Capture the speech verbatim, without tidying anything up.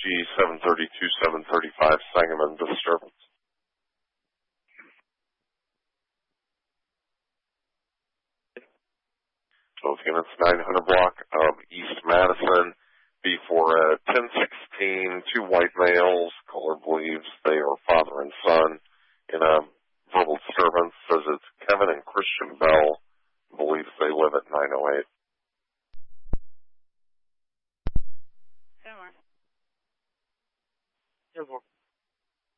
G seven thirty-two, seven thirty-five Sangamon disturbance. Both units, nine hundred block of East Madison. B for uh, ten sixteen, two white males. Caller believes they are father and son in a verbal disturbance. Says it's Kevin and Christian Bell. Believes they live at nine oh eight.